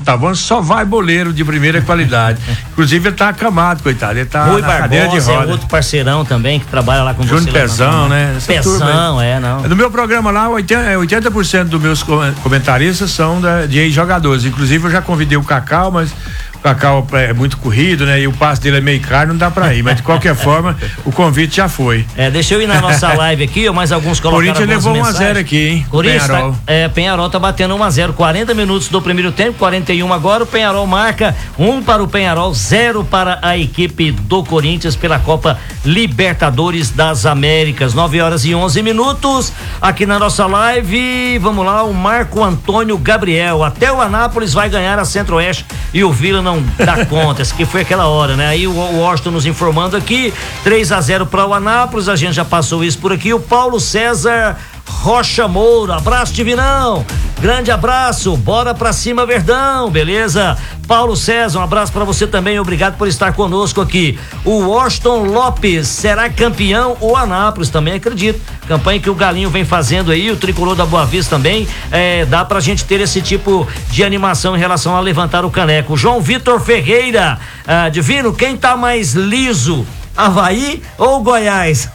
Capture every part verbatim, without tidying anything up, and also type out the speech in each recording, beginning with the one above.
tá bom? Só vai boleiro de primeira qualidade. Inclusive ele tá acamado, coitado. Ele tá Rui na cadeira de roda. É outro parceirão também que trabalha lá com Júnior você. Pezão, né? Essa Pezão, é, não. No meu programa lá, oitenta por cento dos meus comentaristas são da, de ex-jogadores. Inclusive eu já convidei o Cacau, mas o Cacau é muito corrido, né? E o passe dele é meio caro, não dá pra ir. Mas de qualquer forma, o convite já foi. É, deixa eu ir na nossa live aqui, ó, mais alguns colocaram. Corinthians levou um a zero aqui, hein? Corinthians, Penharol. Tá, é, Penharol tá batendo um a zero, quarenta minutos do primeiro tempo, quarenta e um agora, o Penharol marca um para o Penharol, zero para a equipe do Corinthians pela Copa Libertadores das Américas, nove horas e onze minutos, aqui na nossa live, vamos lá, o Marco Antônio Gabriel, até o Anápolis vai ganhar a Centro-Oeste e o Vila não dá conta, essa que foi aquela hora, né? Aí o Washington nos informando aqui, três a zero para o Anápolis, a gente já passou isso por aqui, o Paulo César Rocha Moura, abraço Divinão, grande abraço, bora pra cima Verdão, beleza? Paulo César, um abraço pra você também, obrigado por estar conosco aqui. O Washington Lopes, será campeão o Anápolis? Também acredito, campanha que o Galinho vem fazendo aí, o tricolor da Boa Vista também, é, dá pra gente ter esse tipo de animação em relação a levantar o caneco. João Vitor Ferreira, ah, Divino, quem tá mais liso, Avaí ou Goiás?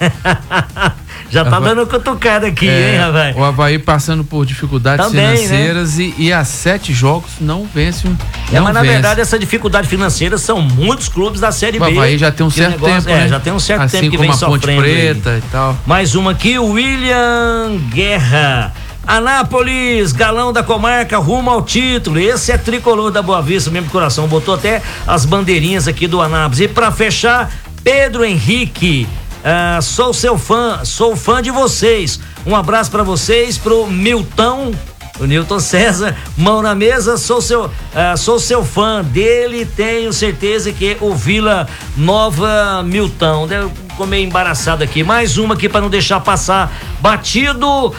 Já tá Havaí, dando cutucada aqui, é, hein, rapaz? O Avaí passando por dificuldades também, financeiras, né? e, e há sete jogos não vence um. É, não mas na vence. verdade essa dificuldade financeira são muitos clubes da Série B. O Avaí já tem um certo negócio, tempo, é, né? já tem um certo assim tempo que vem sofrendo. Assim como a Ponte Preta aí. e tal. Mais uma aqui, o William Guerra. Anápolis, galão da comarca, rumo ao título. Esse é tricolor da Boa Vista, mesmo coração. Botou até as bandeirinhas aqui do Anápolis. E pra fechar, Pedro Henrique. Uh, sou seu fã, sou fã de vocês. Um abraço pra vocês, pro Milton, o Nilton César, mão na mesa, sou seu, uh, sou seu fã dele, tenho certeza que o Vila Nova Milton. Ficou meio embaraçado aqui. Mais uma aqui pra não deixar passar batido,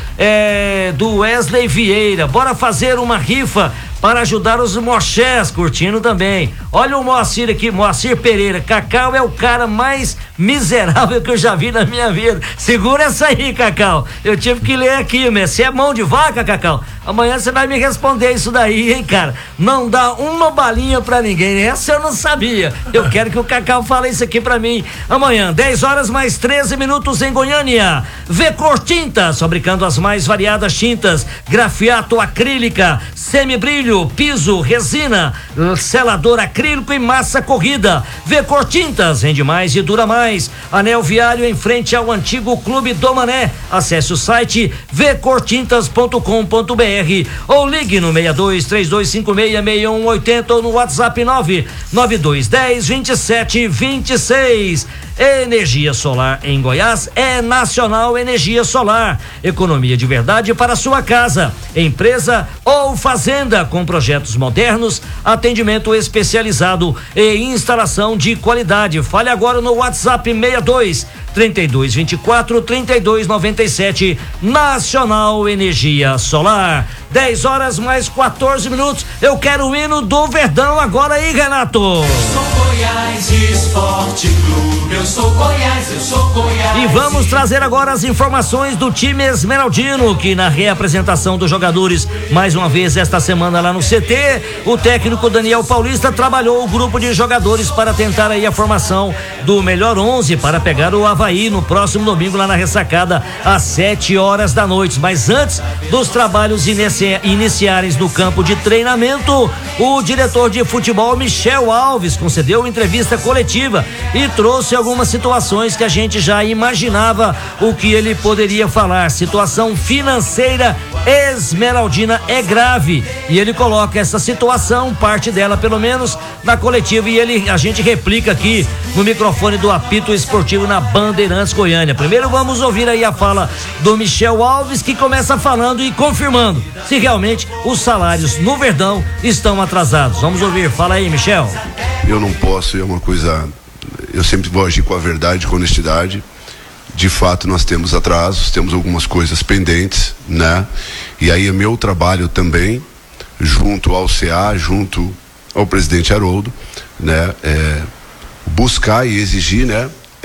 é, do Wesley Vieira. Bora fazer uma rifa para ajudar os Mochés, curtindo também. Olha o Moacir aqui, Moacir Pereira. Cacau é o cara mais miserável que eu já vi na minha vida. Segura essa aí, Cacau. Eu tive que ler aqui, mas você é mão de vaca, Cacau? Amanhã você vai me responder isso daí, hein, cara? Não dá uma balinha pra ninguém. Essa eu não sabia. Eu quero que o Cacau fale isso aqui pra mim. Amanhã, dez horas mais treze minutos em Goiânia. Vecor Tintas, fabricando as mais variadas tintas, grafiato acrílica, semibrilho, piso, resina, selador acrílico e massa corrida. Vecor Tintas, rende mais e dura mais. Anel viário em frente ao antigo Clube do Mané. Acesse o site vecor tintas ponto com ponto br ou ligue no seis dois três dois cinco seis seis um oito zero ou no WhatsApp nove nove dois um zero vinte e sete vinte e seis. Energia solar em Goiás é Nacional Energia Solar. Economia de verdade para sua casa, empresa ou fazenda, com projetos modernos, atendimento especializado e instalação de qualidade. Fale agora no WhatsApp seis dois trinta e dois vinte e quatro trinta e dois noventa e sete. Nacional Energia Solar. dez horas mais quatorze minutos. Eu quero o hino do Verdão agora aí, Renato. Eu sou Goiás Esporte Clube. Eu sou Goiás, eu sou Goiás. E vamos trazer agora as informações do time esmeraldino, que na reapresentação dos jogadores mais uma vez esta semana lá no C T, o técnico Daniel Paulista trabalhou o grupo de jogadores para tentar aí a formação do melhor onze para pegar o Avaí no próximo domingo lá na Ressacada às sete horas da noite. Mas antes dos trabalhos inici- iniciarem no campo de treinamento, o diretor de futebol Michel Alves concedeu entrevista coletiva e trouxe algumas situações que a gente já imaginava o que ele poderia falar. Situação financeira esmeraldina é grave e ele coloca essa situação, parte dela pelo menos, na coletiva, e ele, a gente replica aqui no microfone do apito esportivo na Bandeirantes Goiânia. Primeiro vamos ouvir aí a fala do Michel Alves, que começa falando e confirmando se realmente os salários no Verdão estão atrasados. Vamos ouvir, fala aí, Michel. Eu não posso, é uma coisa, eu sempre vou agir com a verdade, com honestidade. De fato nós temos atrasos, temos algumas coisas pendentes, né? E aí é meu trabalho também, junto ao C A, junto ao presidente Haroldo, né? É, buscar e exigir, né?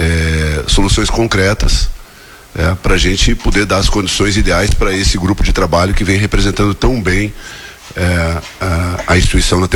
É, soluções concretas, é, para a gente poder dar as condições ideais para esse grupo de trabalho que vem representando tão bem é, a, a instituição na